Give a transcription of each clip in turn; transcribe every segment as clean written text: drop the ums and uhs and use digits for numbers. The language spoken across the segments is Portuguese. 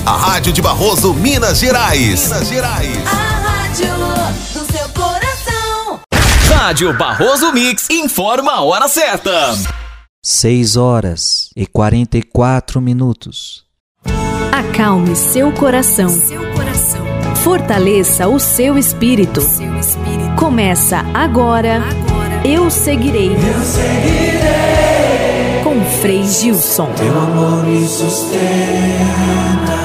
A Rádio de Barroso, Minas Gerais. A rádio do seu coração. Rádio Barroso Mix informa a hora certa. 6h44. Acalme seu coração. Fortaleça o seu espírito. Começa agora. Eu seguirei. Com Frei Gilson. Teu amor me sustenta.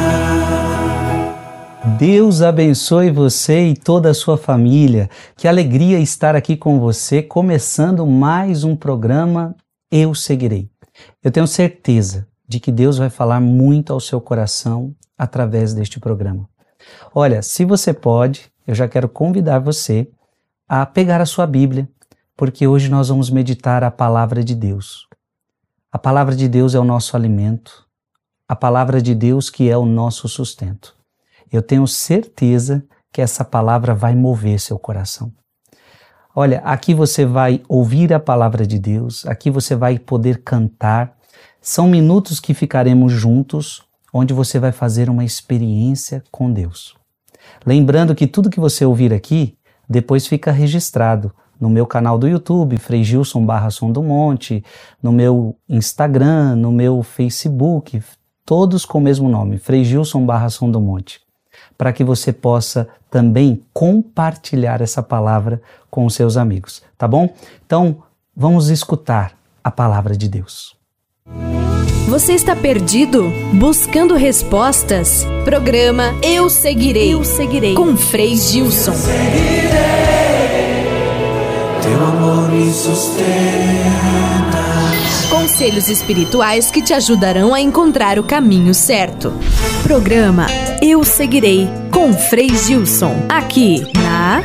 Deus abençoe você e toda a sua família. Que alegria estar aqui com você, começando mais um programa Eu Seguirei. Eu tenho certeza de que Deus vai falar muito ao seu coração através deste programa. Olha, se você pode, eu já quero convidar você a pegar a sua Bíblia, porque hoje nós vamos meditar a palavra de Deus. A palavra de Deus é o nosso alimento, a palavra de Deus que é o nosso sustento. Eu tenho certeza que essa palavra vai mover seu coração. Olha, aqui você vai ouvir a palavra de Deus, aqui você vai poder cantar. São minutos que ficaremos juntos, onde você vai fazer uma experiência com Deus. Lembrando que tudo que você ouvir aqui, depois fica registrado no meu canal do YouTube, Frei Gilson /Som do Monte, no meu Instagram, no meu Facebook, todos com o mesmo nome, Frei Gilson /Som do Monte, para que você possa também compartilhar essa palavra com os seus amigos, tá bom? Então, vamos escutar a palavra de Deus. Você está perdido? Buscando respostas? Programa Eu Seguirei. Com Frei Gilson. Teu amor me sustenta. Conselhos espirituais que te ajudarão a encontrar o caminho certo. Programa Eu Seguirei, com Frei Gilson. Aqui na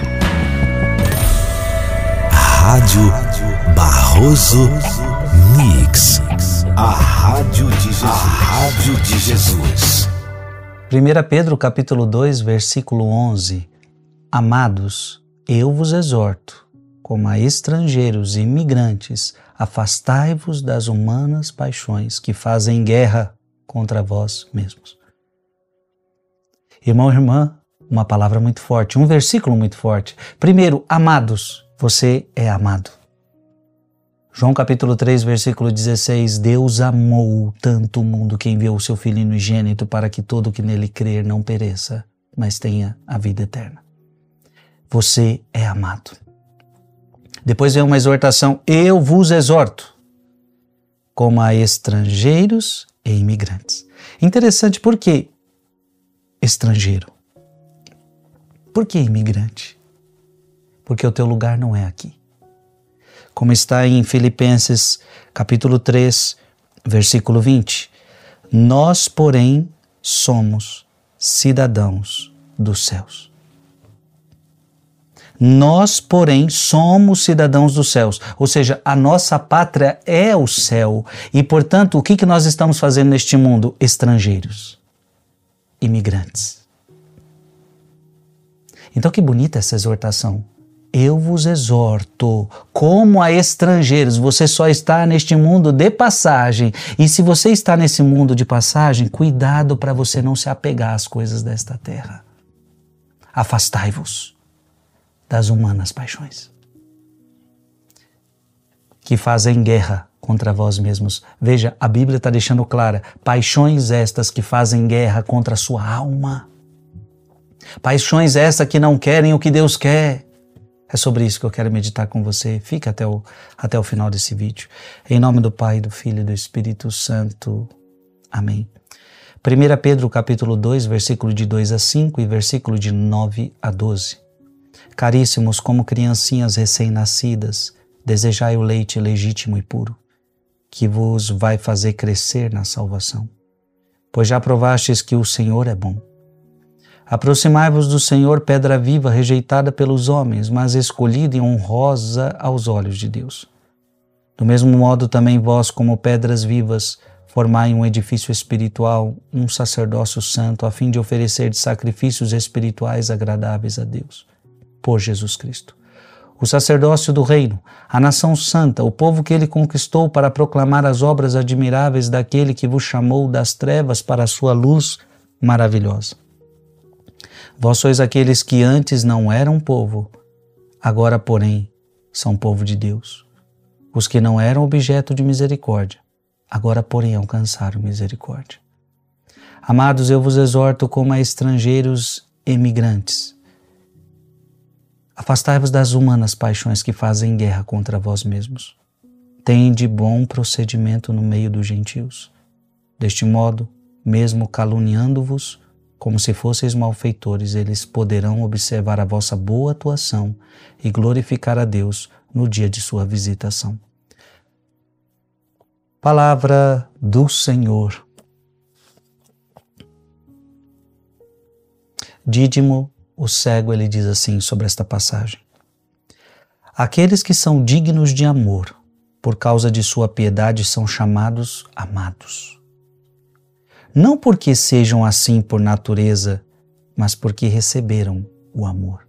Rádio Barroso Mix. A Rádio de Jesus. 1 Pedro capítulo 2, versículo 11. Amados, eu vos exorto, como a estrangeiros e imigrantes, afastai-vos das humanas paixões que fazem guerra contra vós mesmos. Irmão e irmã, uma palavra muito forte, um versículo muito forte. Primeiro, amados, você é amado. João capítulo 3, versículo 16, Deus amou tanto o mundo que enviou o seu Filho unigênito para que todo que nele crer não pereça, mas tenha a vida eterna. Você é amado. Depois vem uma exortação, eu vos exorto, como a estrangeiros e imigrantes. Interessante, por que estrangeiro? Por que imigrante? Porque o teu lugar não é aqui. Como está em Filipenses capítulo 3, versículo 20. Nós, porém, somos cidadãos dos céus. Nós, porém, somos cidadãos dos céus. Ou seja, a nossa pátria é o céu. E, portanto, o que nós estamos fazendo neste mundo? Estrangeiros, imigrantes. Então, que bonita essa exortação. Eu vos exorto, como a estrangeiros, você só está neste mundo de passagem. E se você está nesse mundo de passagem, cuidado para você não se apegar às coisas desta terra. Afastai-vos das humanas paixões, que fazem guerra contra vós mesmos. Veja, a Bíblia está deixando clara, paixões estas que fazem guerra contra a sua alma. Paixões estas que não querem o que Deus quer. É sobre isso que eu quero meditar com você. Fica até o final desse vídeo. Em nome do Pai, do Filho e do Espírito Santo. Amém. 1 Pedro capítulo 2, versículo de 2 a 5 e versículo de 9 a 12. Caríssimos, como criancinhas recém-nascidas, desejai o leite legítimo e puro, que vos vai fazer crescer na salvação. Pois já provastes que o Senhor é bom. Aproximai-vos do Senhor, pedra viva, rejeitada pelos homens, mas escolhida e honrosa aos olhos de Deus. Do mesmo modo também vós, como pedras vivas, formai um edifício espiritual, um sacerdócio santo, a fim de oferecer sacrifícios espirituais agradáveis a Deus, por Jesus Cristo. O sacerdócio do reino, a nação santa, o povo que ele conquistou para proclamar as obras admiráveis daquele que vos chamou das trevas para a sua luz maravilhosa. Vós sois aqueles que antes não eram povo, agora, porém, são povo de Deus. Os que não eram objeto de misericórdia, agora, porém, alcançaram misericórdia. Amados, eu vos exorto como a estrangeiros emigrantes. Afastai-vos das humanas paixões que fazem guerra contra vós mesmos. Tende bom procedimento no meio dos gentios. Deste modo, mesmo caluniando-vos, como se fosseis malfeitores, eles poderão observar a vossa boa atuação e glorificar a Deus no dia de sua visitação. Palavra do Senhor. Dídimo, o cego, ele diz assim sobre esta passagem: aqueles que são dignos de amor, por causa de sua piedade, são chamados amados. Não porque sejam assim por natureza, mas porque receberam o amor.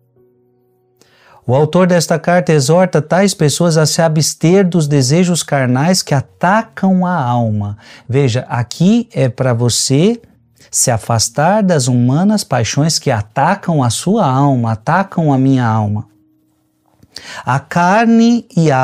O autor desta carta exorta tais pessoas a se abster dos desejos carnais que atacam a alma. Veja, aqui é para você se afastar das humanas paixões que atacam a sua alma, atacam a minha alma. A carne e a